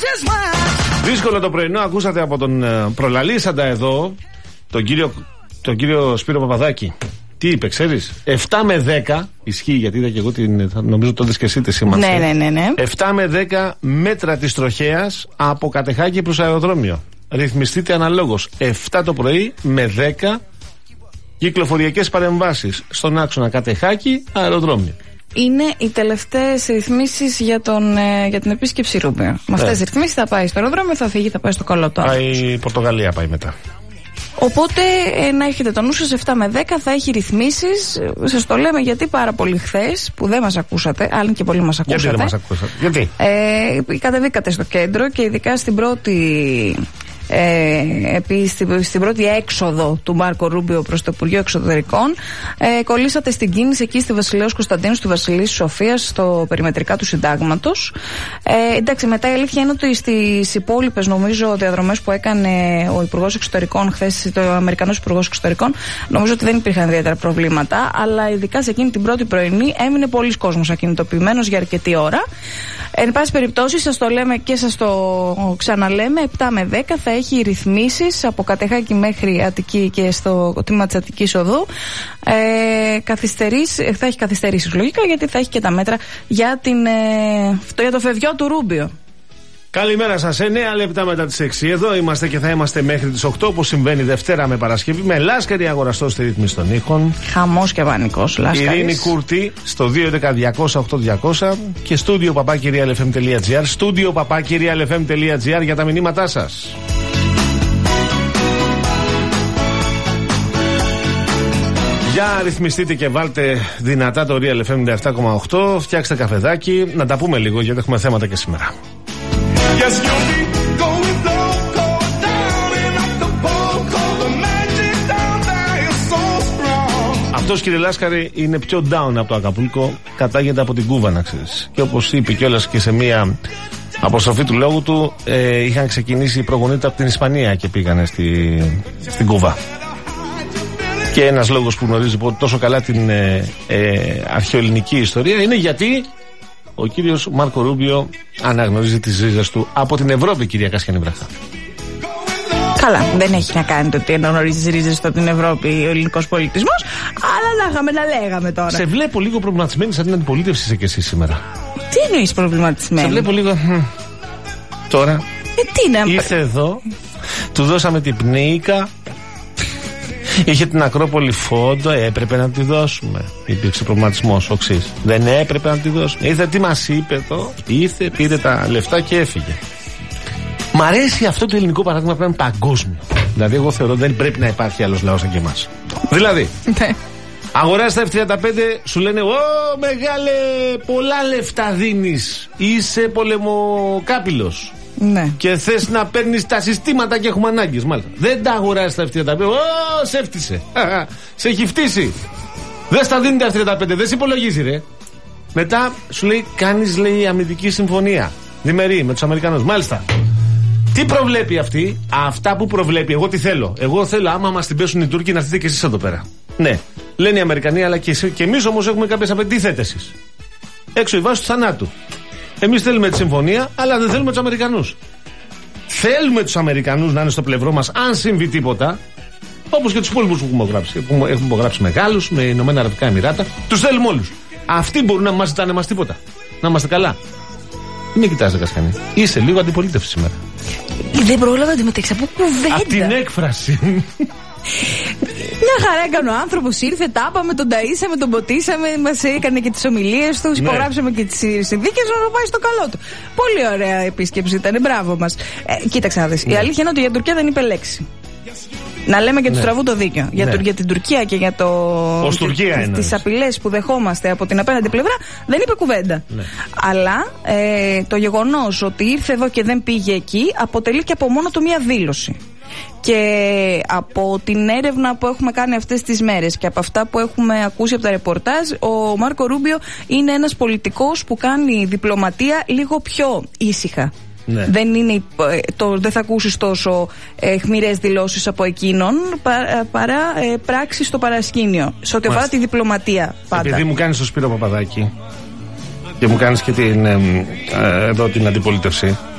Δύσκολο το πρωινό, ακούσατε από τον προλαλήσαντα εδώ, τον κύριο Σπύρο Παπαδάκη. Τι είπε, ξέρεις? 7 με 10 ισχύει, γιατί είδα και εγώ νομίζω το δεις και εσύ τη σήμανση. Ναι. 7 με 10 μέτρα της τροχέας από Κατεχάκη προς αεροδρόμιο. Ρυθμιστείτε αναλόγως 7 το πρωί με 10 κυκλοφοριακές παρεμβάσεις στον άξονα Κατεχάκη αεροδρόμιο. Είναι οι τελευταίες ρυθμίσεις για την επίσκεψη Ρούμπιο. Με αυτές τις ρυθμίσεις θα πάει στο αεροδρόμιο, θα φύγει, θα πάει στο Κολότο. Πάει η Πορτογαλία, πάει μετά. Οπότε να έχετε το νου σας, 7 με 10 θα έχει ρυθμίσεις. Σας το λέμε γιατί πάρα πολύ χθες που δεν μας ακούσατε, άλλοι και πολλοί μας ακούσατε. Γιατί δεν μας ακούσατε? Γιατί? Κατεβήκατε στο κέντρο και ειδικά στην πρώτη έξοδο του Μάρκο Ρούμπιο προς το Υπουργείο Εξωτερικών, κολλήσατε στην κίνηση εκεί στη Βασιλέως Κωνσταντίνου, στη Βασιλής Σοφίας, στο περιμετρικά του Συντάγματος. Εντάξει, μετά η αλήθεια είναι ότι στις υπόλοιπες, νομίζω, διαδρομές που έκανε ο Υπουργός Εξωτερικών χθες, ο Αμερικανός Υπουργός Εξωτερικών, νομίζω ότι δεν υπήρχαν ιδιαίτερα προβλήματα, αλλά ειδικά σε εκείνη την πρώτη πρωινή έμεινε πολλής κόσμος ακινητοποιημένος για αρκετή ώρα. Εν πάση περιπτώσει, σας το λέμε και σας το ξαναλέμε, 7 με 10 θα έχει ρυθμίσεις από Κατεχάκη μέχρι Αττική και στο τμήμα της Αττικής Οδού. Θα έχει καθυστερήσεις λογικά, γιατί θα έχει και τα μέτρα για το φευγιό του Ρούμπιο. Καλημέρα σας, 9 λεπτά μετά τις 6. Εδώ είμαστε και θα είμαστε μέχρι τις 8, όπως συμβαίνει Δευτέρα με Παρασκευή, με Λάσκαρη Αγοραστό στη ρύθμιση των ήχων. Χαμός και πανικός, Λάσκαρης. Ειρήνη Κούρτη στο 211-200-8200 και στούντιο papakirialfm.gr. Στούντιο papakirialfm.gr για τα μηνύματά σας. Για ρυθμιστείτε και βάλτε δυνατά το Real FM 97,8. Φτιάξτε καφεδάκι, να τα πούμε λίγο γιατί έχουμε θέματα και σήμερα. Αυτός, κύριε Λάσκαρη, είναι πιο down από το Ακαπούλκο. Κατάγεται από την Κούβα, να ξέρεις. Και όπως είπε κιόλας και σε μία αποστροφή του λόγου του, είχαν ξεκινήσει οι προγονείς από την Ισπανία και πήγανε στην Κούβα. Και ένας λόγος που γνωρίζει τόσο καλά την αρχαιοελληνική ιστορία είναι γιατί ο κύριος Μάρκο Ρούμπιο αναγνωρίζει τις ρίζες του από την Ευρώπη, κυρία Κασιανή Βραχά. Καλά, δεν έχει να κάνει το ότι αναγνωρίζει τις ρίζες του από την Ευρώπη ο ελληνικός πολιτισμός, αλλά να λέγαμε τώρα. Σε βλέπω λίγο προβληματισμένη σαν την αντιπολίτευση είσαι και εσύ σήμερα. Τι εννοείς προβληματισμένη? Σε βλέπω λίγο. Τώρα. Τι να... Ήρθε εδώ, του δώσαμε την πνίκα. Είχε την Ακρόπολη φόντο, έπρεπε να τη δώσουμε. Υπήρξε προβληματισμός, οξύς. Δεν έπρεπε να τη δώσουμε. Είδε τι μας είπε εδώ, ήρθε, πήρε τα λεφτά και έφυγε. Μ' αρέσει αυτό το ελληνικό παράδειγμα που είναι παγκόσμιο. Δηλαδή, εγώ θεωρώ δεν πρέπει να υπάρχει άλλος λαός σαν και εμάς. Δηλαδή, αγοράζεις τα F-35, σου λένε «Ω, μεγάλε, πολλά λεφτά δίνεις, είσαι πολεμοκάπηλος». Ναι. Και θες να παίρνεις τα συστήματα και έχουμε ανάγκες, μάλιστα. Δεν τα αγοράζεις τα F-35. Ω, σε έφτισε. Σε έχει φτύσει. Δεν στα δίνει τα F-35, δεν σε υπολογίζει, ρε. Μετά σου λέει, κάνεις, λέει, αμυντική συμφωνία. Διμερή με τους Αμερικανούς. Μάλιστα. Τι προβλέπει αυτή? Αυτά που προβλέπει, εγώ τι θέλω? Εγώ θέλω, άμα μας την πέσουν οι Τούρκοι, να έρθετε και εσείς εδώ πέρα. Ναι, λένε οι Αμερικανοί, αλλά και εμείς όμως έχουμε κάποιες απαιτήσεις. Τι θέτε εσείς? Έξω η βάση του θανάτου. Εμείς θέλουμε τη συμφωνία, αλλά δεν θέλουμε τους Αμερικανούς. Θέλουμε τους Αμερικανούς να είναι στο πλευρό μας, αν συμβεί τίποτα, όπως και τους υπόλοιπους που έχουμε υπογράψει με Γάλλους, με Ηνωμένα Αραβικά Εμιράτα. Τους θέλουμε όλους. Αυτοί μπορούν να μας ζητάνε εμάς τίποτα. Να είμαστε καλά. Μην κοιτάζε, Κασιανή. Είσαι λίγο αντιπολίτευση σήμερα. Δεν πρόλαβα να τη μετέξει από κουβέντα. Από την έκφραση. Μια χαρά έκανε ο άνθρωπος, ήρθε, τάπαμε, τον ταΐσαμε, τον ποτίσαμε, μας έκανε και τις ομιλίες του, υπογράψαμε και τις συνθήκες να πάει στο καλό του. Πολύ ωραία επίσκεψη ήταν, μπράβο μας. Κοίταξε να δεις. Η αλήθεια είναι ότι για την Τουρκία δεν είπε λέξη. Να λέμε και του στραβού το δίκιο. Για την Τουρκία και για τις απειλές που δεχόμαστε από την απέναντι πλευρά, δεν είπε κουβέντα. Ναι. Αλλά το γεγονός ότι ήρθε εδώ και δεν πήγε εκεί αποτελεί και από μόνο του μία δήλωση. Και από την έρευνα που έχουμε κάνει αυτές τις μέρες και από αυτά που έχουμε ακούσει από τα ρεπορτάζ, ο Μάρκο Ρούμπιο είναι ένας πολιτικός που κάνει διπλωματία λίγο πιο ήσυχα. Ναι. Δεν θα ακούσεις τόσο αιχμηρές δηλώσεις από εκείνον παρά πράξεις στο παρασκήνιο σε ό,τι αφορά τη διπλωματία πάντα. Επειδή μου κάνεις το Σπύρο Παπαδάκη και μου κάνεις και την αντιπολίτευση,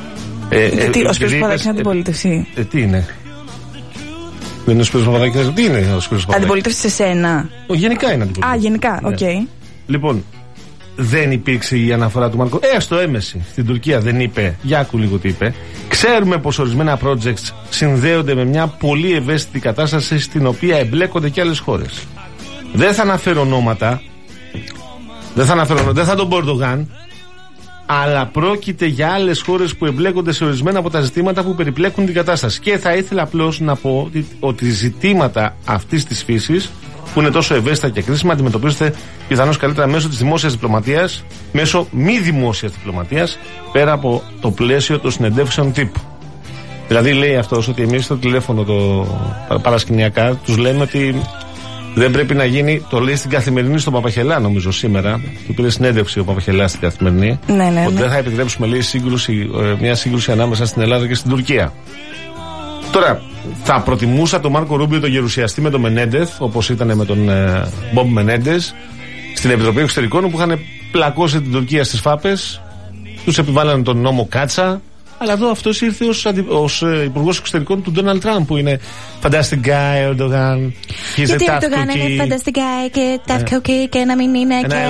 Γιατί ο Σπύρος Παπαδάκης είναι αντιπολίτευση? Τι είναι? Δεν είναι ο Σπύρος Παπαδάκης? Τι είναι ο Σπύρος Παπαδάκης? Αντιπολίτευση σε σένα? Γενικά είναι αντιπολίτευση. Α, γενικά, οκ. Λοιπόν, δεν υπήρξε η αναφορά του Μάρκο. Στο έμεση στην Τουρκία δεν είπε. Για άκου λίγο τι είπε. Ξέρουμε πως ορισμένα projects συνδέονται με μια πολύ ευαίσθητη κατάσταση στην οποία εμπλέκονται και άλλες χώρες. Δεν θα αναφέρω ονόματα. Δεν θα τον πω Ερντογάν. Αλλά πρόκειται για άλλες χώρες που εμπλέκονται σε ορισμένα από τα ζητήματα που περιπλέκουν την κατάσταση. Και θα ήθελα απλώς να πω ότι ζητήματα αυτής της φύσης, που είναι τόσο ευαίσθητα και κρίσιμα, αντιμετωπίζεται πιθανώς καλύτερα μέσω της δημόσιας διπλωματίας, μέσω μη δημόσιας διπλωματίας, πέρα από το πλαίσιο των συνεντεύξεων τύπου. Δηλαδή, λέει αυτός ότι εμείς στο τηλέφωνο παρασκηνιακά τους λέμε ότι δεν πρέπει να γίνει, το λέει στην Καθημερινή στον Παπαχελά, νομίζω σήμερα, του πήρε συνέντευξη ο Παπαχελάς στην Καθημερινή, ότι δεν θα επιτρέψουμε, λέει, μια σύγκρουση ανάμεσα στην Ελλάδα και στην Τουρκία. Τώρα, θα προτιμούσα τον Μάρκο Ρούμπιο τον γερουσιαστή με τον Μενέντεθ, όπως ήταν με τον Μπομπ Μενέντες, στην Επιτροπή Εξωτερικών, που είχαν πλακώσει την Τουρκία στις φάπες, τους επιβάλλανε τον νόμο Κάτσα. Αλλά εδώ αυτός ήρθε ως υπουργός εξωτερικών του Ντόναλντ Τραμπ, που είναι fantastic guy, Erdogan. Γιατί ο Erdogan είναι fantastic guy και tough cookie και να μην είναι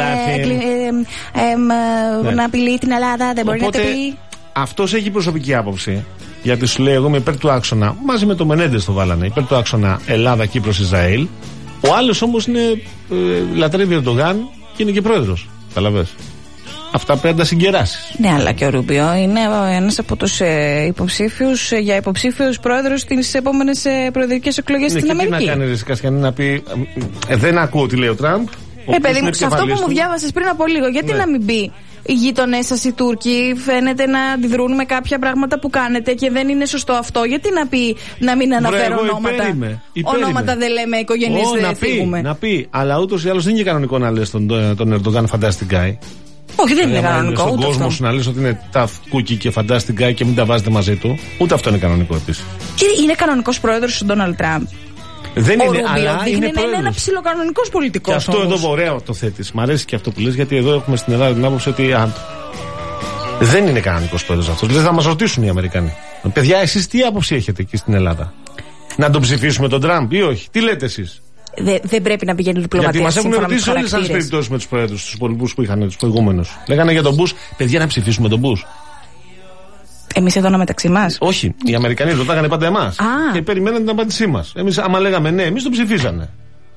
και να απειλεί την Ελλάδα, δεν μπορεί να το πει. Αυτός έχει προσωπική άποψη, γιατί σου λέει εγώ είμαι υπέρ του άξονα, μαζί με το Μενέντες το βάλανε, υπέρ του άξονα Ελλάδα-Κύπρος-Ισραήλ. Ο άλλος όμως είναι λατρεύει Erdogan και είναι και πρόεδρος. Καταλαβες. Αυτά πρέπει να τα συγκεράσεις. Ναι, αλλά και ο Ρούμπιο είναι ένας από τους υποψήφιους για υποψήφιος πρόεδρος στις επόμενες προεδρικές εκλογές στην Αμερική. Τι να κάνει Κασιανή να πει δεν ακούω τι λέει ο Τραμπ. Παιδί μου, σε αυτό που μου διάβασες πριν από λίγο, γιατί να μην πει οι γείτονές σας οι Τούρκοι φαίνεται να αντιδρούν με κάποια πράγματα που κάνετε και δεν είναι σωστό αυτό? Γιατί να πει να μην αναφέρω ονόματα? Ονόματα δεν λέμε, οικογένειες δεν φύγουμε. Να πει, αλλά ούτως ή άλλως δεν είναι κανονικό να λες τον Erdogan fantastic guy. Όχι, δεν είναι κανονικό. Στον κόσμο σου να λες ότι είναι tough cookie και fantastic guy και μην τα βάζετε μαζί του. Ούτε αυτό είναι κανονικό επίσης. Και είναι κανονικός πρόεδρος ο Ντόναλντ Τραμπ. Δεν είναι, αλλά είναι ένα ψιλοκανονικός πολιτικός. Και αυτό εδώ ωραίο το θέτεις. Μ' αρέσει και αυτό που λες, γιατί εδώ έχουμε στην Ελλάδα την άποψη ότι δεν είναι κανονικός πρόεδρος αυτός. Δηλαδή θα μας ρωτήσουν οι Αμερικανοί. Παιδιά, εσείς τι άποψη έχετε εκεί στην Ελλάδα? Να τον ψηφίσουμε τον Τραμπ ή όχι? Τι λέτε εσείς? Δεν πρέπει να πηγαίνει διπλωματία. Γιατί μας έχουν ρωτήσει όλες τις περιπτώσεις με τους πρόεδρους, τους υπολοιπούς που είχαν, τους προηγούμενους. Λέγανε για τον Μπούς, παιδιά, να ψηφίσουμε τον Μπούς. Εμείς εδώ μεταξύ μας? Όχι, οι Αμερικανοί ρωτάγανε πάντα εμάς. Και περιμέναν την απάντησή μας. Εμείς, άμα λέγαμε ναι, εμείς τον ψηφίσανε.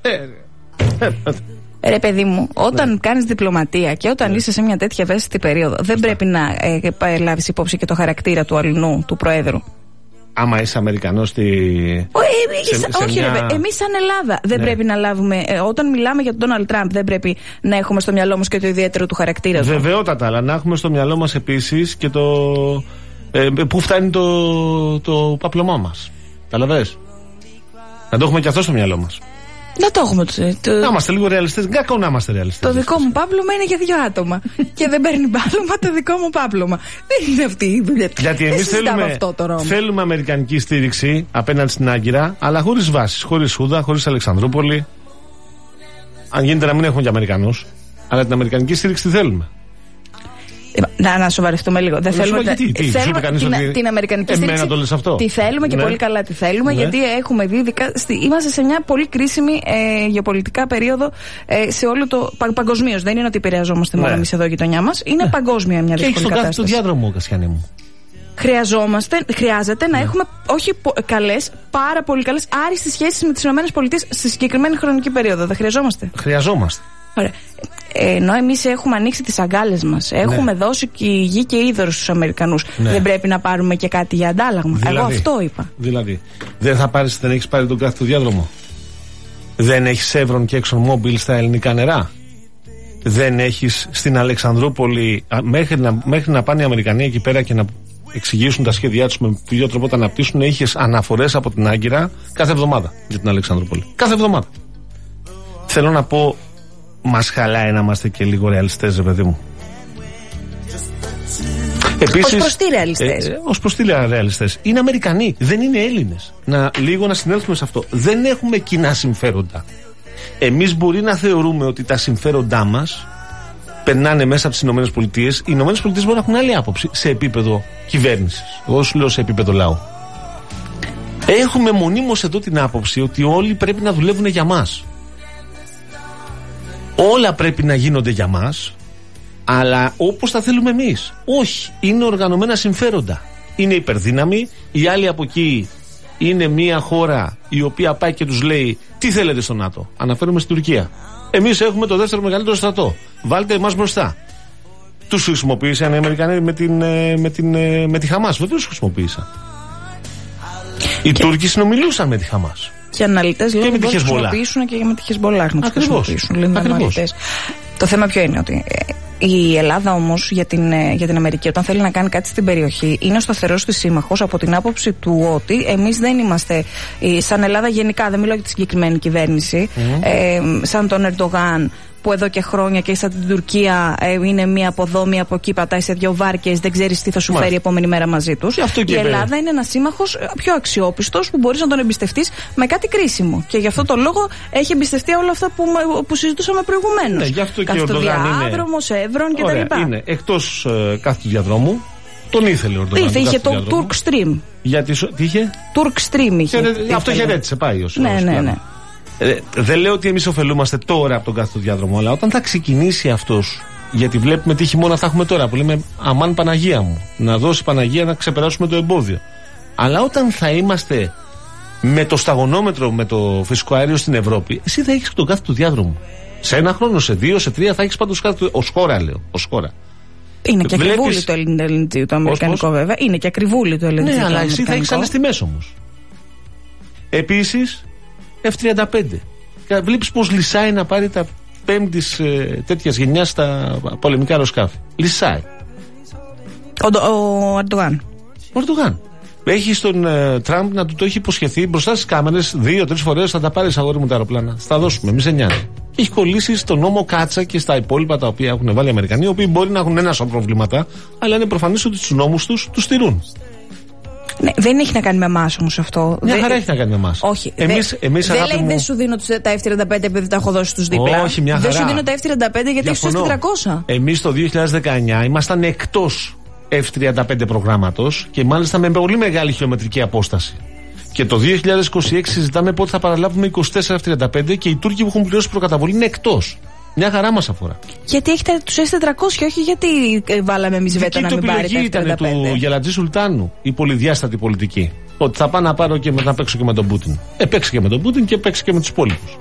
Ρε παιδί μου, όταν κάνεις διπλωματία και όταν είσαι σε μια τέτοια ευαίσθητη περίοδο, δεν πρέπει να λάβεις υπόψη και το χαρακτήρα του αλληνού, του Προέδρου. Άμα είσαι Αμερικανός όχι, εμείς σαν Ελλάδα δεν πρέπει να λάβουμε. Όταν μιλάμε για τον Ντόναλντ Τραμπ, δεν πρέπει να έχουμε στο μυαλό μας και το ιδιαίτερο του χαρακτήρα του. Βεβαιότατα, αλλά να έχουμε στο μυαλό μας επίσης και το. Πού φτάνει το παπλωμά μας. Καταλαβες. Να το έχουμε και αυτό στο μυαλό μας. Να το έχουμε. Να είμαστε λίγο ρεαλιστές. Κακό να είμαστε ρεαλιστές. Το δικό μου πάπλωμα είναι για 2 άτομα. Και δεν παίρνει πάπλωμα το δικό μου πάπλωμα. Δεν είναι αυτή η δουλειά. Γιατί εμείς θέλουμε αμερικανική στήριξη απέναντι στην Άγκυρα, αλλά χωρίς βάσεις. Χωρίς Χούδα, χωρίς Αλεξανδρούπολη. Αν γίνεται να μην έχουμε και Αμερικανούς. Αλλά την αμερικανική στήριξη τη θέλουμε. Να σοβαρευτούμε λίγο. Δεν θέλουμε την αμερικανική στήριξη. Το λες αυτό. Τη θέλουμε και πολύ καλά τη θέλουμε, γιατί έχουμε δει, είμαστε σε μια πολύ κρίσιμη γεωπολιτικά περίοδο σε όλο το παγκοσμίως. Δεν είναι ότι επηρεαζόμαστε μόνο εμείς εδώ η γειτονιά μας. Είναι παγκόσμια μια δύσκολη κατάσταση. Και στο διάδρομο, Κασιανή μου. Χρειάζεται να έχουμε όχι καλές, πάρα πολύ καλές άριστες σχέσεις με τις ΗΠΑ στη συγκεκριμένη χρονική περίοδο. Δεν χρειαζόμαστε? Χρειαζόμαστε. Ωραία. Ενώ εμείς έχουμε ανοίξει τις αγκάλες μας, έχουμε δώσει και γη και είδωρο στους Αμερικανούς, δεν πρέπει να πάρουμε και κάτι για αντάλλαγμα? Εγώ αυτό είπα. Δηλαδή, δεν έχεις πάρει τον κάθε του διάδρομο? Δεν έχεις Chevron και ExxonMobil στα ελληνικά νερά? Δεν έχεις στην Αλεξανδρούπολη, μέχρι να πάνε οι Αμερικανοί εκεί πέρα και να εξηγήσουν τα σχέδιά τους με ποιο τρόπο τα αναπτύσσουν, είχες αναφορές από την Άγκυρα κάθε εβδομάδα για την Αλεξανδρούπολη. Κάθε εβδομάδα. Θέλω να πω, μας χαλάει να είμαστε και λίγο ρεαλιστές, ρε παιδί μου. Επίσης, ως προς τι ρεαλιστές? Είναι Αμερικανοί, δεν είναι Έλληνες. Λίγο να συνέλθουμε σε αυτό. Δεν έχουμε κοινά συμφέροντα. Εμείς μπορεί να θεωρούμε ότι τα συμφέροντά μας περνάνε μέσα από τις ΗΠΑ. Οι ΗΠΑ μπορεί να έχουν άλλη άποψη σε επίπεδο κυβέρνησης. Εγώ σου λέω σε επίπεδο λαού. Έχουμε μονίμως εδώ την άποψη ότι όλοι πρέπει να δουλεύουν για μας. Όλα πρέπει να γίνονται για μας, αλλά όπως τα θέλουμε εμείς. Όχι, είναι οργανωμένα συμφέροντα. Είναι υπερδύναμη, οι άλλοι από εκεί είναι μια χώρα η οποία πάει και τους λέει τι θέλετε στο ΝΑΤΟ. Αναφέρομαι στην Τουρκία. Εμείς έχουμε το δεύτερο μεγαλύτερο στρατό. Βάλτε εμάς μπροστά. Τους χρησιμοποίησαν οι Αμερικανοί με τη Χαμάς. Βεβαίως χρησιμοποίησαν. Οι Τούρκοι συνομιλούσαν με τη Χαμάς. Και αναλυτές λένε ότι θα χρησιμοποιήσουν και με τη Χεσμολάχ να τους χρησιμοποιήσουν. Το θέμα ποιο είναι, ότι η Ελλάδα όμως για την Αμερική, όταν θέλει να κάνει κάτι στην περιοχή, είναι ο σταθερός της σύμμαχος από την άποψη του ότι εμείς δεν είμαστε, σαν Ελλάδα γενικά, δεν μιλάω για τη συγκεκριμένη κυβέρνηση, σαν τον Ερντογάν, που εδώ και χρόνια και σαν την Τουρκία είναι μία από εδώ, μία από εκεί, πατάει σε δύο βάρκες, δεν ξέρεις τι θα σου φέρει η επόμενη μέρα μαζί τους. Η Ελλάδα είναι ένας σύμμαχος πιο αξιόπιστος που μπορείς να τον εμπιστευτείς με κάτι κρίσιμο. Και γι' αυτό το λόγο έχει εμπιστευτεί όλα αυτά που συζητούσαμε προηγουμένως. Ναι, γι' αυτό και ο Ερντογάν είναι. Διάδρομος, Εύρων κτλ. Είναι εκτός κάθε του διαδρόμου. Τον ήθελε ο Ερντογάν. Είχε το Turk Stream. Τι είχε? Turk Stream είχε. Αυτό χαιρέτησε, πάει ως. Ναι. Δεν λέω ότι εμείς ωφελούμαστε τώρα από τον κάθετο διάδρομο, αλλά όταν θα ξεκινήσει αυτός, γιατί βλέπουμε τι χειμώνα θα έχουμε τώρα, που λέμε αμάν Παναγία μου, να δώσει Παναγία να ξεπεράσουμε το εμπόδιο. Αλλά όταν θα είμαστε με το σταγονόμετρο, με το φυσικό αέριο στην Ευρώπη, εσύ θα έχεις τον κάθετο διάδρομο. Σε ένα χρόνο, σε 2, σε 3 θα έχεις πάντως κάθετο, ως χώρα λέω, ως χώρα. Είναι και ακριβούλη το ελληνικό, το αμερικανικό βέβαια. Είναι και ακριβούλη το ελληνικό. Ναι, αλλά εσύ θα έχεις άλλες τιμές όμως. Επίσης, F-35. Βλέπεις πως λυσάει να πάρει τα πέμπτης τέτοιας γενιάς στα πολεμικά αεροσκάφη. Λυσάει. Ο Ερντογάν. Έχει στον Τραμπ να του το έχει υποσχεθεί μπροστά στις κάμερες 2-3 φορές θα τα πάρεις αγόρι μου τα αεροπλάνα. Θα τα δώσουμε, μη σε νοιάζει. Και έχει κολλήσει στον νόμο Κάτσα και στα υπόλοιπα τα οποία έχουν βάλει οι Αμερικανοί, οι οποίοι μπορεί να έχουν ένα σωρό προβλήματα, αλλά είναι προφανές ότι τους νόμους τους στηρούν. Ναι, δεν έχει να κάνει με εμάς όμως αυτό. Μια χαρά έχει να κάνει με εμάς. Όχι. Εμείς δεν λέει δεν σου δίνω τα F-35 επειδή τα έχω δώσει στους δίπλα. Όχι, μια χαρά. Δεν σου δίνω τα F-35 γιατί είσαι στους 400. Εμείς το 2019 ήμασταν εκτός F-35 προγράμματος και μάλιστα με πολύ μεγάλη χιλιομετρική απόσταση. Και το 2026 συζητάμε πότε θα παραλάβουμε 24 F-35 και οι Τούρκοι που έχουν πληρώσει προκαταβολή είναι εκτός. Μια χαρά μας αφορά. Γιατί έχετε τους S-400 όχι γιατί βάλαμε εμείς βέτο να μην πάρει τα F-35. Ήταν του Γελατζή Σουλτάνου η πολυδιάστατη πολιτική. Ότι θα πάω να πάρω και να παίξω και με τον Πούτιν. Παίξει και με τον Πούτιν και παίξει και με τους υπόλοιπους.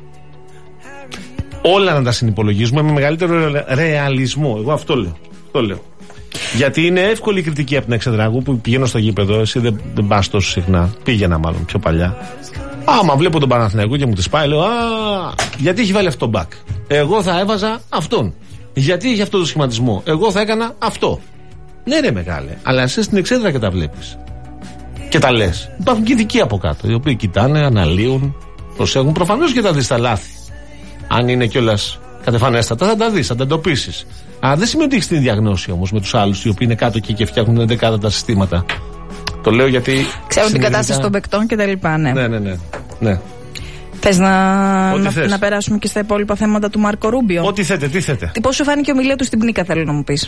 Όλα να τα συνυπολογίζουμε με μεγαλύτερο ρεαλισμό. Εγώ αυτό λέω. Γιατί είναι εύκολη η κριτική από την Εξεδράγου που πηγαίνω στο γήπεδο. Εσύ δεν πας τόσο συχνά. Πήγαινα μάλλον πιο παλιά. Άμα βλέπω τον Παναθηναϊκό και μου τη πάει, λέω γιατί έχει βάλει αυτό το μπακ. Εγώ θα έβαζα αυτόν. Γιατί έχει αυτό το σχηματισμό. Εγώ θα έκανα αυτό. Ναι, ρε μεγάλε. Αλλά εσύ στην Εξέδρα και τα βλέπεις. Και τα λες. Υπάρχουν και ειδικοί από κάτω. Οι οποίοι κοιτάνε, αναλύουν, προσέχουν. Προφανώς και τα δεις τα λάθη. Αν είναι κιόλας κατεφανέστατα, θα τα δεις, θα τα εντοπίσεις. Δεν σημαίνει ότι έχεις την διαγνώση όμως με τους άλλους οι οποίοι είναι κάτω εκεί και φτιάχνουν δεκάδα τα συστήματα. Το λέω γιατί. Ξέρουν την κατάσταση των παικτών και τα λοιπά, ναι. Ναι. Θες να περάσουμε και στα υπόλοιπα θέματα του Μάρκο Ρούμπιο? Ό,τι θέτε, τι θέτε. Πώς σου φάνηκε η ομιλία του στην Πνίκα, θέλω να μου πεις.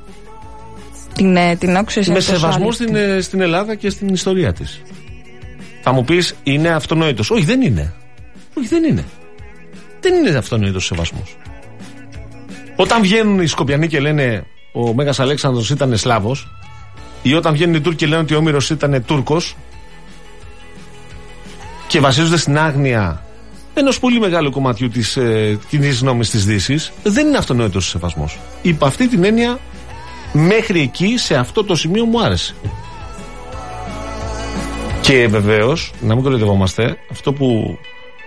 Την άκουσες? Με σεβασμό στην Ελλάδα και στην ιστορία της. Θα μου πεις, είναι αυτονόητος. Όχι, δεν είναι. Δεν είναι αυτονόητος ο σεβασμός. Όταν βγαίνουν οι Σκοπιανοί και λένε ο Μέγας Αλέξανδρος ήταν Σλάβος, ή όταν βγαίνουν οι Τούρκοι και λένε ότι ο Όμηρος ήταν Τούρκος και βασίζονται στην άγνοια ενός πολύ μεγάλου κομματιού της κοινής νόμης της Δύσης, δεν είναι αυτονόητος ο σεβασμός. Υπ' αυτή την έννοια, μέχρι εκεί, σε αυτό το σημείο μου άρεσε. Και βεβαίως, να μην κοροϊδευόμαστε, αυτό που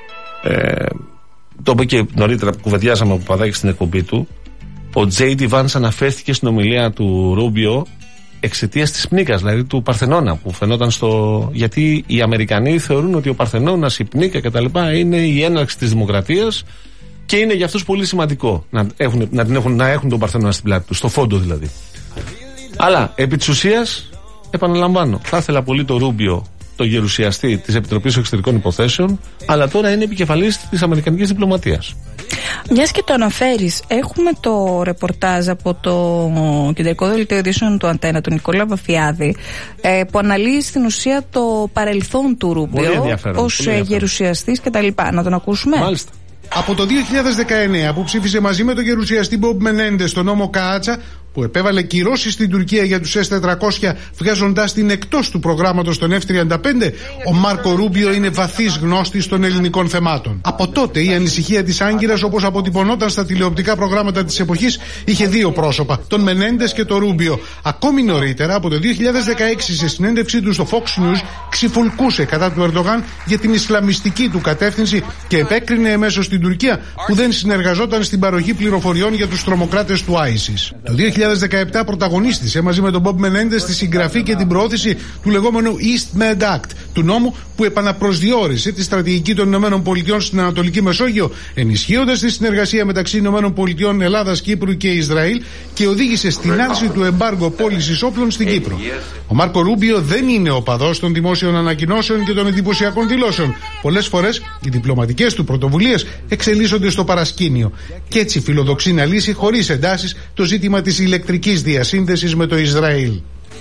το είπε και νωρίτερα που κουβεντιάσαμε από Παπαδάκη στην εκπομπή του, ο J.D. Vance αναφέρθηκε στην ομιλία του Ρούμπιο εξαιτίας της Πνίκας, δηλαδή του Παρθενώνα που φαινόταν γιατί οι Αμερικανοί θεωρούν ότι ο Παρθενώνας, η Πνίκα κτλ. Είναι η έναρξη της δημοκρατίας και είναι για αυτούς πολύ σημαντικό να έχουν τον Παρθενώνα στην πλάτη του, στο φόντο δηλαδή. Αλλά επί της ουσίας, επαναλαμβάνω, θα ήθελα πολύ το Ρούμπιο, το γερουσιαστή της Επιτροπής Εξωτερικών Υποθέσεων, αλλά τώρα είναι επικεφαλής της Αμερικανικής διπλωματίας. Μιας και το αναφέρεις, έχουμε το ρεπορτάζ από το κεντρικό δελτίο ειδήσεων του Αντένα, του Νικόλα Βαφιάδη, που αναλύει στην ουσία το παρελθόν του Ρούμπιο ως γερουσιαστής κτλ. Να τον ακούσουμε. Μάλιστα. Από το 2019 που ψήφισε μαζί με τον γερουσιαστή Μπομπ Μενέντες τον νόμο Κάατσα, που επέβαλε κυρώσεις στην Τουρκία για τους S-400 βγάζοντάς την εκτός του προγράμματος των F-35, ο Μάρκο Ρούμπιο είναι βαθύς γνώστης των ελληνικών θεμάτων. Από τότε η ανησυχία της Άγκυρας, όπως αποτυπωνόταν στα τηλεοπτικά προγράμματα της εποχής, είχε δύο πρόσωπα, τον Μενέντες και τον Ρούμπιο. Ακόμη νωρίτερα, από το 2016, σε συνέντευξή του στο Fox News, ξυφουλκούσε κατά του Ερντογάν για την ισλαμιστική του κατεύθυνση και επέκρινε εμέσως την Τουρκία που δεν συνεργαζόταν στην παροχή πληροφοριών για τους τρομοκράτες του ISIS. Το 2017 πρωταγωνίστησε μαζί με τον Μπομπ Μενέντες στη συγγραφή και την προώθηση του λεγόμενου East Med Act, του νόμου που επαναπροσδιορίσε τη στρατηγική των ΗΠΑ στην Ανατολική Μεσόγειο, ενισχύοντας τη συνεργασία μεταξύ ΗΠΑ, Ελλάδας, Κύπρου και Ισραήλ και οδήγησε στην άρση του εμπάργου πώλησης όπλων στην Κύπρο. Ο Μάρκο Ρούμπιο δεν είναι οπαδός των δημόσιων ανακοινώσεων και των εντυπωσιακών δηλώσεων. Πολλές φορές οι διπλωματικές του πρωτοβουλίες εξελίσσονται στο παρασκήνιο. Και έτσι φιλοδοξεί να λύσει χωρίς εντάσεις το ζήτημα της ηλεκτρικής διασύνδεσης με το Ισραήλ.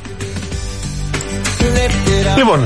Λοιπόν,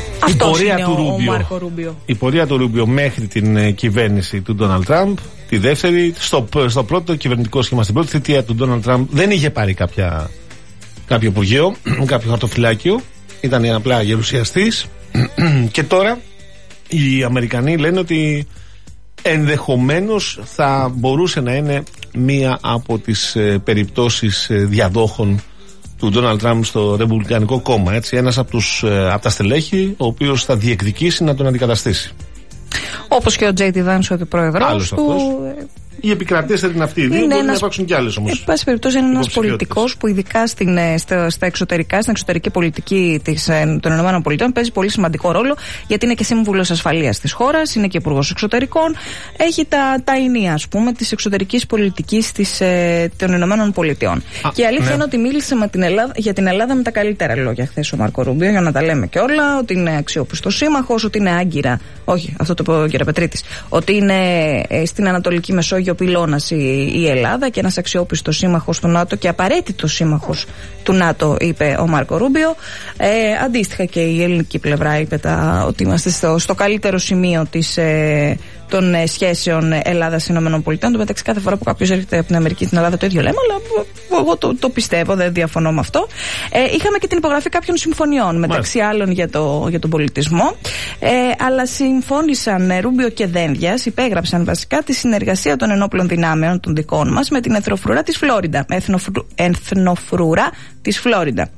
η πορεία του Ρούμπιο μέχρι την κυβέρνηση του Ντόναλντ Τραμπ, τη δεύτερη, στο πρώτο κυβερνητικό σχήμα, στην πρώτη θητεία του Ντόναλντ Τραμπ, δεν είχε πάρει κάποιο υπουργείο, κάποιο χαρτοφυλάκιο, ήταν απλά γερουσιαστής. Και τώρα οι Αμερικανοί λένε ότι ενδεχομένως θα μπορούσε να είναι μία από τις περιπτώσεις διαδόχων του Ντόναλντ Τραμπ στο Ρεπουμπλικανικό κόμμα. Έτσι, ένας από τα στελέχη, ο οποίος θα διεκδικήσει να τον αντικαταστήσει. Όπως και ο Τζέι Ντι Βάνς, ο πρόεδρος του. Οι επικρατείες είναι αυτοί οι δύο, μπορεί να υπάρξουν κι άλλες όμως. Εν πάση περιπτώσει, είναι ένας πολιτικός που ειδικά στα εξωτερικά, στην εξωτερική πολιτική των ΗΠΑ παίζει πολύ σημαντικό ρόλο, γιατί είναι και σύμβουλος ασφαλείας της χώρας, είναι και υπουργός εξωτερικών, έχει τα ενία, ας πούμε, της εξωτερικής πολιτικής των ΗΠΑ. Και η αλήθεια είναι ότι μίλησε για την Ελλάδα με τα καλύτερα λόγια χθες ο Μάρκο Ρούμπιο, για να τα λέμε και όλα, ότι είναι αξιόπιστος σύμμαχος, ότι είναι άγκυρα, όχι, αυτό το είπε ο κ. Πετρίτης, ότι είναι στην Ανατολική Μεσόγειο πυλώνας η Ελλάδα και ένας αξιόπιστος σύμμαχος του ΝΑΤΟ και απαραίτητος σύμμαχος του ΝΑΤΟ, είπε ο Μάρκο Ρούμπιο. Αντίστοιχα και η ελληνική πλευρά είπε ότι είμαστε στο καλύτερο σημείο των σχέσεων Ελλάδα-ΗΠΑ. Το μεταξύ, κάθε φορά που κάποιος έρχεται από την Αμερική στην Ελλάδα το ίδιο λέμε, αλλά εγώ το πιστεύω, δεν διαφωνώ με αυτό. Είχαμε και την υπογραφή κάποιων συμφωνιών, μεταξύ άλλων για τον πολιτισμό. Αλλά συμφώνησαν Ρούμπιο και Δένδιας, υπέγραψαν βασικά τη συνεργασία των ενόπλων δυνάμεων των δικών μας με την εθνοφρουρά της Φλόριντα. Εθνοφρουρά της Φλόριντα.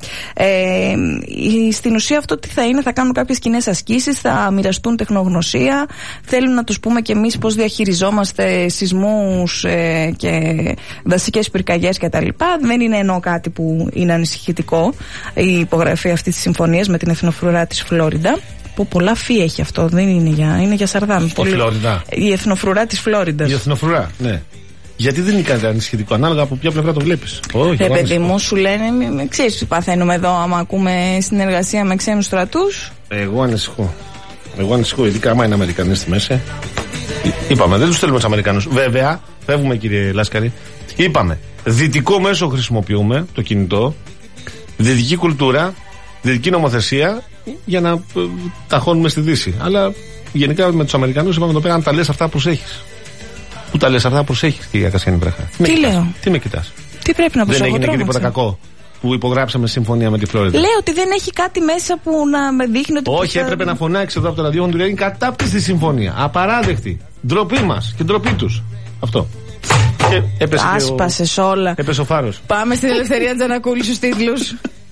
Στην ουσία αυτό τι θα είναι, θα κάνουν κάποιες κοινές ασκήσεις, θα μοιραστούν τεχνογνωσία, θέλουν να τους πούμε και εμείς πώς διαχειριζόμαστε σεισμούς και δασικές πυρκαγιές κτλ. Δεν είναι εννοώ κάτι που είναι ανησυχητικό η υπογραφή αυτής της συμφωνίας με την εθνοφρουρά της Φλόριντα. Πολλά φύ έχει αυτό, δεν είναι για σαρδάμ. Η εθνοφρουρά της Φλόριντας. Η εθνοφρουρά, ναι. Γιατί δεν είναι κάτι ανησυχητικό, ανάλογα από ποια πλευρά το βλέπεις. Παιδί μου, σου λένε, ξέρεις τι παθαίνουμε εδώ άμα ακούμε συνεργασία με ξένους στρατούς. Εγώ ανησυχώ, ειδικά άμα είναι Αμερικανοί στη μέση. Είπαμε, δεν τους θέλουμε τους Αμερικανούς. Βέβαια, φεύγουμε κύριε Λάσκαρη. Είπαμε, δυτικό μέσο χρησιμοποιούμε, το κινητό, δυτική κουλτούρα, δυτική νομοθεσία για να ταχώνουμε στη Δύση. Αλλά γενικά με τους Αμερικανούς είπαμε εδώ πέρα, αν τα λες αυτά προσέχεις. Πού τα λες αυτά προσέχεις, κυρία Κασιάνη Βράχα? Τι λέω? Τι με κοιτάς? Τι πρέπει να προσέχω? Δεν έγινε και τίποτα κακό που υπογράψαμε συμφωνία με τη Φλόριντα? Λέω ότι δεν έχει κάτι μέσα που να με δείχνει ότι. Όχι, έπρεπε να φωνάξει εδώ από το ραδιόφωνο του. Είναι κατάπτυστη συμφωνία. Απαράδεκτη. Ντροπή μας και ντροπή τους. Αυτό. Και έπεσε. Άσπασες όλα. Έπεσε ο φάρος. Πάμε στην Ελευθερία Τζανακούλη στους τίτλους.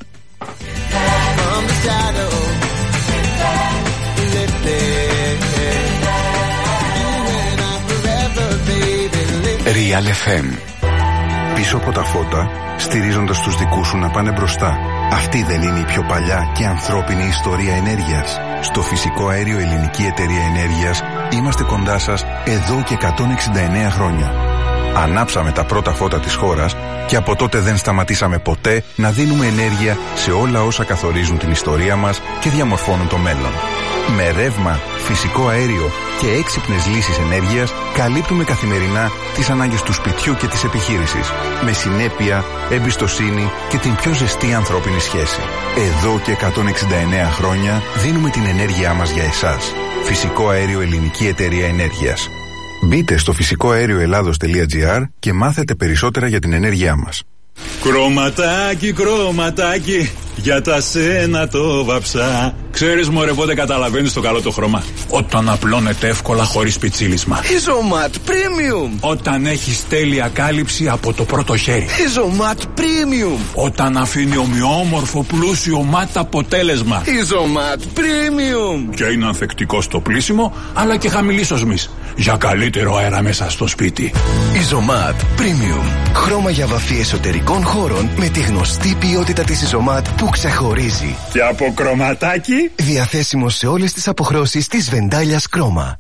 Real FM. Πίσω από τα φώτα, στηρίζοντας τους δικούς σου να πάνε μπροστά. Αυτή δεν είναι η πιο παλιά και ανθρώπινη ιστορία ενέργειας? Στο φυσικό αέριο Ελληνική Εταιρεία Ενέργειας είμαστε κοντά σας εδώ και 169 χρόνια. Ανάψαμε τα πρώτα φώτα της χώρας και από τότε δεν σταματήσαμε ποτέ να δίνουμε ενέργεια σε όλα όσα καθορίζουν την ιστορία μας και διαμορφώνουν το μέλλον. Με ρεύμα, φυσικό αέριο και έξυπνες λύσεις ενέργειας καλύπτουμε καθημερινά τις ανάγκες του σπιτιού και της επιχείρησης. Με συνέπεια, εμπιστοσύνη και την πιο ζεστή ανθρώπινη σχέση. Εδώ και 169 χρόνια δίνουμε την ενέργειά μας για εσάς. Φυσικό αέριο Ελληνική Εταιρεία Ενέργειας. Μπείτε στο φυσικοαέρioελλάδος.gr και μάθετε περισσότερα για την ενέργειά μας. Κρωματάκι, κρωματάκι, για τα σένα το βαψά. Ξέρεις μωρέ πότε καταλαβαίνεις το καλό το χρώμα? Όταν απλώνεται εύκολα χωρίς πιτσίλισμα. Isomat Premium. Όταν έχεις τέλεια κάλυψη από το πρώτο χέρι. Isomat Premium. Όταν αφήνει ομοιόμορφο πλούσιο ματ αποτέλεσμα. Isomat Premium. Και είναι ανθεκτικό στο πλύσιμο αλλά και χαμηλής οσμής, για καλύτερο αέρα μέσα στο σπίτι. Isomat Premium. Χρώμα για βαφή εσωτερικών χώρων με τη γνωστή ποιότητα της Isomat που ξεχωρίζει. Και από κρωματάκι. Διαθέσιμο σε όλες τις αποχρώσεις της Βεντάλιας Κρόμα.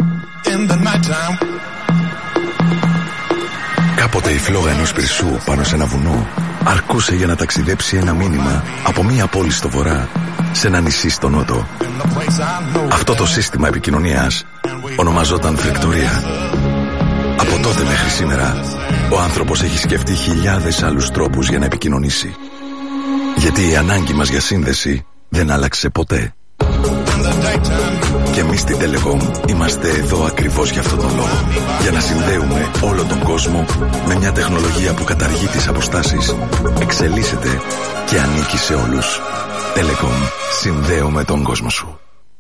Κάποτε η φλόγα ενός πυρσού πάνω σε ένα βουνό αρκούσε για να ταξιδέψει ένα μήνυμα από μία πόλη στο βορρά σε ένα νησί στο νότο. Αυτό το σύστημα επικοινωνίας ονομαζόταν φλεκτορία. Από τότε μέχρι σήμερα ο άνθρωπος έχει σκεφτεί χιλιάδες άλλους τρόπους για να επικοινωνήσει. Γιατί η ανάγκη μας για σύνδεση δεν άλλαξε ποτέ. Και εμείς στην Telecom είμαστε εδώ ακριβώς για αυτόν τον λόγο. Για να συνδέουμε όλο τον κόσμο με μια τεχνολογία που καταργεί τις αποστάσεις, εξελίσσεται και ανήκει σε όλους. Telecom. Συνδέουμε τον κόσμο σου.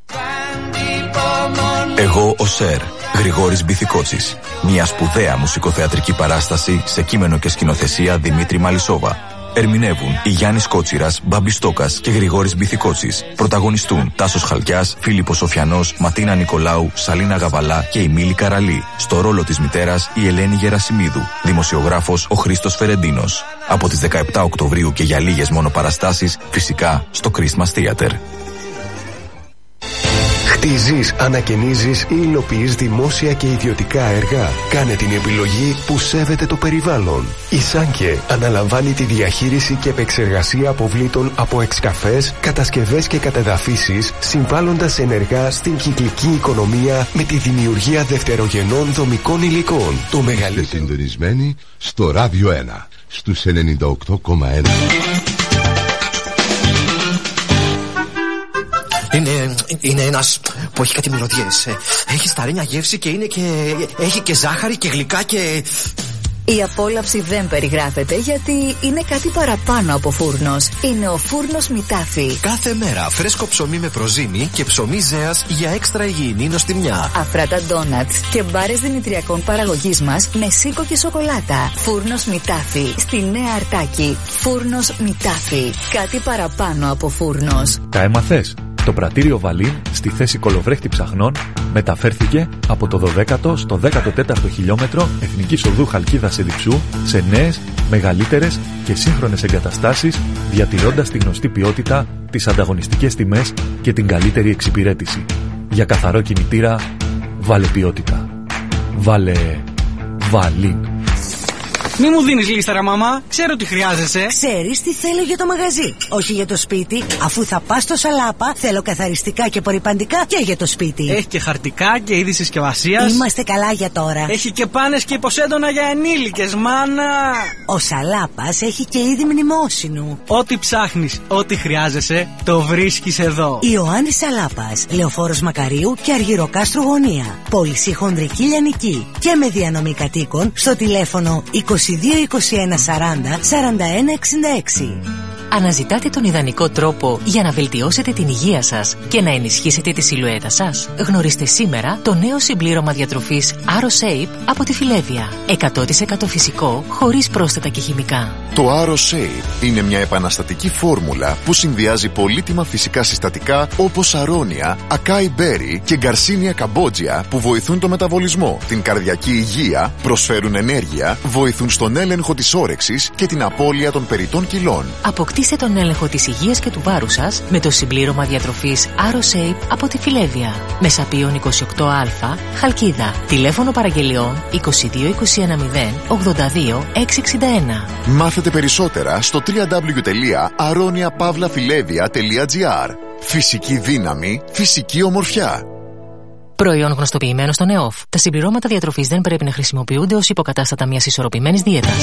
Εγώ ο Σερ, Γρηγόρης Μπιθικότσης. Μια σπουδαία μουσικοθεατρική παράσταση σε κείμενο και σκηνοθεσία Δημήτρη Μαλισσόβα. Ερμηνεύουν η Γιάννης Κότσιρας, Μπάμπης Στόκας και Γρηγόρης Μπιθικότσης. Πρωταγωνιστούν Τάσος Χαλκιάς, Φίλιππος Σοφιανός, Ματίνα Νικολάου, Σαλίνα Γαβαλά και η Μίλη Καραλή. Στο ρόλο της μητέρας η Ελένη Γερασιμίδου. Δημοσιογράφος ο Χρήστος Φερεντίνος. Από τις 17 Οκτωβρίου και για λίγες μόνο παραστάσεις, φυσικά στο Christmas Theater. Χτίζεις, ανακαινίζεις ή υλοποιείς δημόσια και ιδιωτικά έργα? Κάνε την επιλογή που σέβεται το περιβάλλον. Η Σάνκε αναλαμβάνει τη διαχείριση και επεξεργασία αποβλήτων από εξκαφές, κατασκευές και κατεδαφίσεις, συμβάλλοντας ενεργά στην κυκλική οικονομία με τη δημιουργία δευτερογενών δομικών υλικών. Το μεγαλύτερο. Συντονισμένοι στο Ράδιο 1 στους 98,1. Είναι ένας που έχει κάτι μυρωδιές. Έχει σταρένια γεύση και έχει και ζάχαρη και γλυκά και... Η απόλαυση δεν περιγράφεται γιατί είναι κάτι παραπάνω από φούρνος. Είναι ο φούρνος Μητάφι. Κάθε μέρα φρέσκο ψωμί με προζύμι και ψωμί ζέας για έξτρα υγιεινή νοστιμιά. Αφράτα ντόνατς και μπάρες δημητριακών παραγωγής μας με σίκο και σοκολάτα. Φούρνος Μητάφι. Στη Νέα Αρτάκη. Φούρνος Μητάφι. Κάτι παραπάνω από φούρνος. Τα έμαθες? Το πρατήριο Βαλίν στη θέση κολοβρέχτη ψαχνών μεταφέρθηκε από το 12ο στο 14ο χιλιόμετρο Εθνικής Οδού Χαλκίδας Εδιψού σε νέες, μεγαλύτερες και σύγχρονες εγκαταστάσεις, διατηρώντας τη γνωστή ποιότητα, τις ανταγωνιστικές τιμές και την καλύτερη εξυπηρέτηση. Για καθαρό κινητήρα, βάλε ποιότητα. Βάλε Βαλίν. Μη μου δίνεις λίστα, ρε μαμά. Ξέρω τι χρειάζεσαι. Ξέρεις τι θέλω για το μαγαζί, όχι για το σπίτι. Αφού θα πας στο Σαλάπα, θέλω καθαριστικά και απορρυπαντικά και για το σπίτι. Έχει και χαρτικά και είδη συσκευασίας. Είμαστε καλά για τώρα. Έχει και πάνες και υποσέντονα για ενήλικες, μάνα. Ο Σαλάπας έχει και είδη μνημόσυνου. Ό,τι ψάχνεις, ό,τι χρειάζεσαι, το βρίσκεις εδώ. Ιωάννης Σαλάπας, Λεωφόρος Μακαρίου και Αργυροκάστρου Γωνία. Πώληση χονδρική λιανική και με διανομή κατοίκων στο τηλέφωνο 22 21 40 41 66. Αναζητάτε τον ιδανικό τρόπο για να βελτιώσετε την υγεία σας και να ενισχύσετε τη σιλουέτα σας? Γνωρίστε σήμερα το νέο συμπλήρωμα διατροφής AroShape από τη Φιλέβια. 100% φυσικό, χωρίς πρόσθετα και χημικά. Το AroShape είναι μια επαναστατική φόρμουλα που συνδυάζει πολύτιμα φυσικά συστατικά όπως αρώνια, ακάι μπέρι και γκαρσίνια καμπότζια που βοηθούν το μεταβολισμό, την καρδιακή υγεία, προσφέρουν ενέργεια, βοηθούν στον έλεγχο της όρεξης και την απώλεια των περιττών κιλών. Αποκτήστε τον έλεγχο της υγείας και του βάρους σας με το συμπλήρωμα διατροφής AroShape από τη Φιλέβια. Μεσαπίων 28Α, Χαλκίδα. Τηλέφωνο παραγγελιών 22 21 0 82 661. Μάθετε περισσότερα στο www.aroniapavlafilevia.gr. Φυσική δύναμη, φυσική ομορφιά. Προϊόν γνωστοποιημένο στον ΕΟΦ. Τα συμπληρώματα διατροφής δεν πρέπει να χρησιμοποιούνται ως υποκατάστατα μιας ισορροπημένης δίαιτας.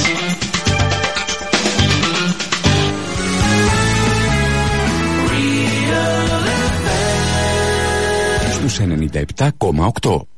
Στους 97,8.